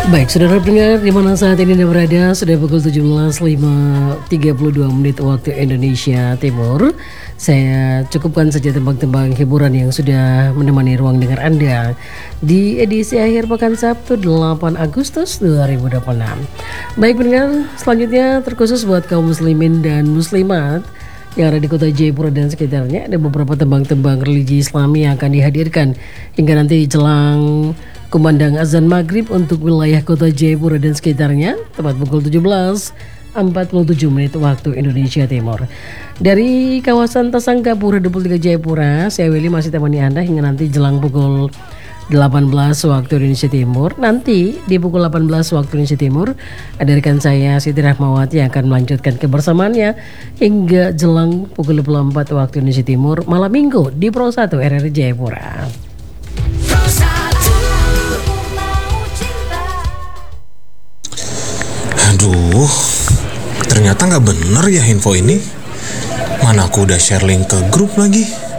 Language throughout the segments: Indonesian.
Baik, saudara pendengar, di mana saat ini Anda berada, sudah pukul 17.32 waktu Indonesia Timur. Saya cukupkan saja tembang-tembang hiburan yang sudah menemani ruang dengar Anda di edisi akhir pekan Sabtu 8 Agustus 2026. Baik pendengar, selanjutnya terkhusus buat kaum muslimin dan muslimat yang ada di kota Jayapura dan sekitarnya, ada beberapa tembang-tembang religi Islami yang akan dihadirkan hingga nanti jelang kumandang azan maghrib untuk wilayah kota Jayapura dan sekitarnya tepat pukul 17.47 waktu Indonesia Timur. Dari kawasan Tasanggapura 23 Jayapura, saya Willy masih temani Anda hingga nanti jelang pukul 18 waktu Indonesia Timur. Nanti di pukul 18 waktu Indonesia Timur ada rekan saya Siti Rahmawati yang akan melanjutkan kebersamaannya hingga jelang pukul 24 waktu Indonesia Timur malam minggu di Pro 1 RRI Jayapura. Aduh, ternyata nggak bener ya info ini. Mana aku udah share link ke grup lagi.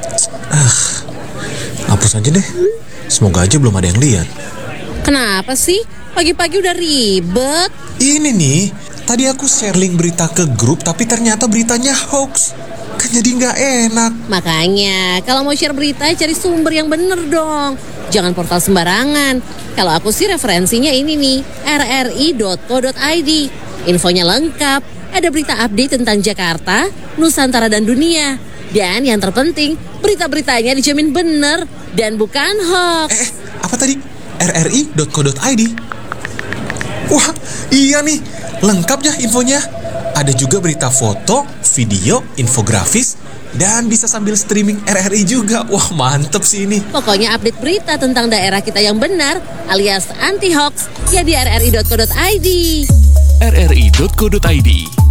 Hapus aja deh. Semoga aja belum ada yang lihat. Kenapa sih? Pagi-pagi udah ribet. Ini nih, tadi aku share link berita ke grup tapi ternyata beritanya hoax. Kan jadi nggak enak. Makanya, kalau mau share berita cari sumber yang bener dong. Jangan portal sembarangan. Kalau aku sih referensinya ini nih, rri.co.id. Infonya lengkap, ada berita update tentang Jakarta, Nusantara dan dunia. Dan yang terpenting, berita-beritanya dijamin bener dan bukan hoax. Apa tadi? rri.co.id. Wah, iya nih, lengkap ya infonya. Ada juga berita foto, video, infografis, dan bisa sambil streaming RRI juga. Wah, mantep sih ini. Pokoknya update berita tentang daerah kita yang benar alias anti hoax ya di rri.co.id. rri.co.id